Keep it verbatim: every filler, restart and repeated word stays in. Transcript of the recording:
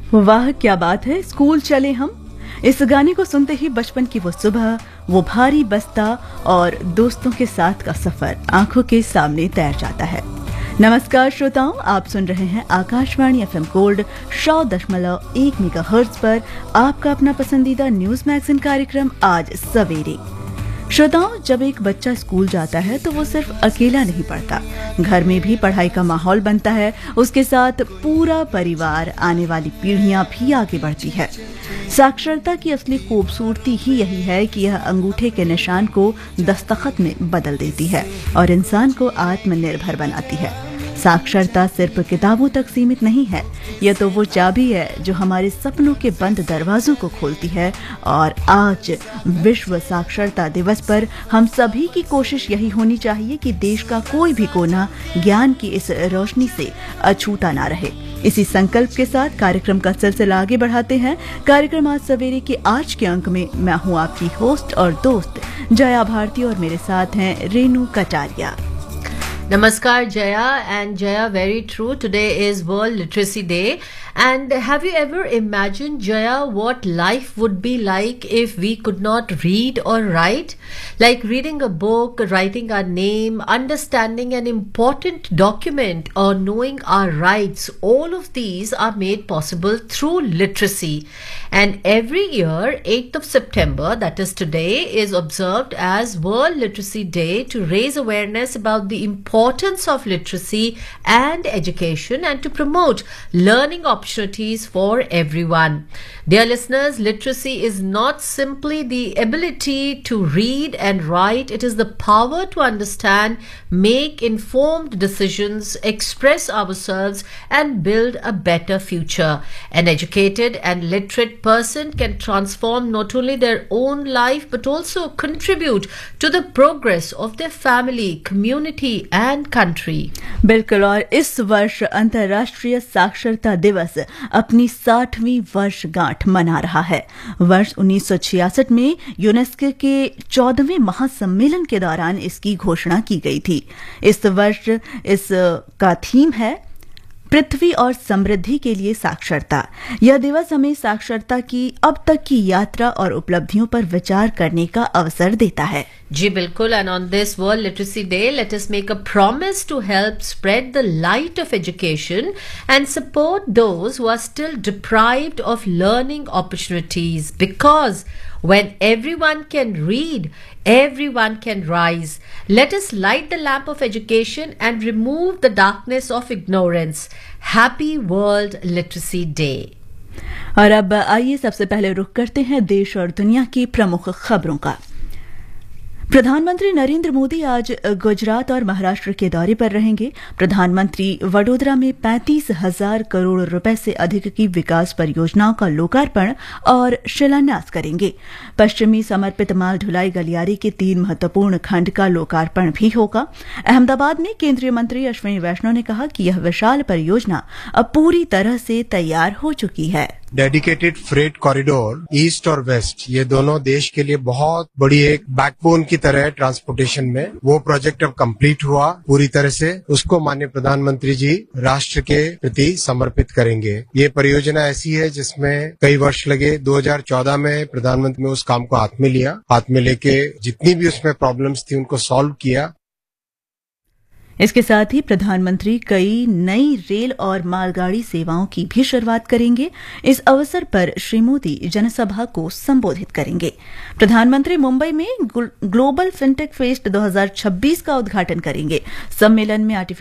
वाह क्या बात है, स्कूल चले हम। इस गाने को सुनते ही बचपन की वो सुबह, वो भारी बस्ता और दोस्तों के साथ का सफर आंखों के सामने तैर जाता है। नमस्कार श्रोताओं, आप सुन रहे हैं आकाशवाणी एफएम गोल्ड सौ दशमलव एक मेगाहर्ट्ज पर आपका अपना पसंदीदा न्यूज मैगजीन कार्यक्रम आज सवेरे। श्रोताओं, जब एक बच्चा स्कूल जाता है तो वो सिर्फ अकेला नहीं पढ़ता, घर में भी पढ़ाई का माहौल बनता है, उसके साथ पूरा परिवार, आने वाली पीढ़ियां भी आगे बढ़ती है। साक्षरता की असली खूबसूरती ही यही है कि यह अंगूठे के निशान को दस्तखत में बदल देती है और इंसान को आत्मनिर्भर बनाती है। साक्षरता सिर्फ किताबों तक सीमित नहीं है, यह तो वो चाबी है जो हमारे सपनों के बंद दरवाजों को खोलती है। और आज विश्व साक्षरता दिवस पर हम सभी की कोशिश यही होनी चाहिए कि देश का कोई भी कोना ज्ञान की इस रोशनी से अछूता ना रहे। इसी संकल्प के साथ कार्यक्रम का सिलसिला आगे बढ़ाते हैं। कार्यक्रम आज सवेरे के आज के अंक में मैं हूं आपकी होस्ट और दोस्त जया भारती और मेरे साथ हैं Renu Kataria. Namaskar Jaya, and Jaya, very true. Today is World Literacy Day. And have you ever imagined, Jaya, what life would be like if we could not read or write? Like reading a book, writing our name, understanding an important document, or knowing our rights. All of these are made possible through literacy. And every year, eighth of September, that is today, is observed as World Literacy Day to raise awareness about the importance importance of literacy and education and to promote learning opportunities for everyone. Dear listeners, literacy is not simply the ability to read and write, it is the power to understand, make informed decisions, express ourselves and build a better future. An educated and literate person can transform not only their own life but also contribute to the progress of their family, community and country. बिल्कुल, और इस वर्ष अंतर्राष्ट्रीय साक्षरता दिवस अपनी साठवीं वर्षगांठ मना रहा है। वर्ष उन्नीस सौ छियासठ में यूनेस्को के चौदहवें महासम्मेलन के दौरान इसकी घोषणा की गई थी। इस वर्ष इसका थीम है पृथ्वी और समृद्धि के लिए साक्षरता। यह दिवस हमें साक्षरता की अब तक की यात्रा और उपलब्धियों पर विचार करने का अवसर देता है। जी बिल्कुल, and on this World Literacy Day, let us make a promise to help spread the light of education and support those who are still deprived of learning opportunities, because when everyone can read, everyone can rise. Let us light the lamp of education and remove the darkness of ignorance. Happy World Literacy Day. और अब आइए सबसे पहले रुख करते हैं देश और दुनिया की प्रमुख खबरों का। प्रधानमंत्री नरेंद्र मोदी आज गुजरात और महाराष्ट्र के दौरे पर रहेंगे। प्रधानमंत्री वडोदरा में पैंतीस हजार करोड़ रुपए से अधिक की विकास परियोजनाओं का लोकार्पण और शिलान्यास करेंगे। पश्चिमी समर्पित माल ढुलाई गलियारे के तीन महत्वपूर्ण खंड का लोकार्पण भी होगा। अहमदाबाद में केंद्रीय मंत्री अश्विनी वैष्णव ने कहा कि यह विशाल परियोजना अब पूरी तरह से तैयार हो चुकी है। डेडिकेटेड फ्रेट कॉरिडोर ईस्ट और वेस्ट, ये दोनों देश के लिए बहुत बड़ी एक बैकबोन की तरह है ट्रांसपोर्टेशन में। वो प्रोजेक्ट अब कंप्लीट हुआ पूरी तरह से, उसको माननीय प्रधानमंत्री जी राष्ट्र के प्रति समर्पित करेंगे। ये परियोजना ऐसी है जिसमें कई वर्ष लगे। दो हज़ार चौदह में प्रधानमंत्री ने उस काम को हाथ में लिया, हाथ में लेके जितनी भी उसमें प्रॉब्लम्स थी उनको सॉल्व किया। इसके साथ ही प्रधानमंत्री कई नई रेल और मालगाड़ी सेवाओं की भी शुरुआत करेंगे। इस अवसर पर श्री मोदी जनसभा को संबोधित करेंगे। प्रधानमंत्री मुंबई में ग्लोबल फिनटेक फेस्ट दो हज़ार छब्बीस का उद्घाटन करेंगे। सम्मेलन में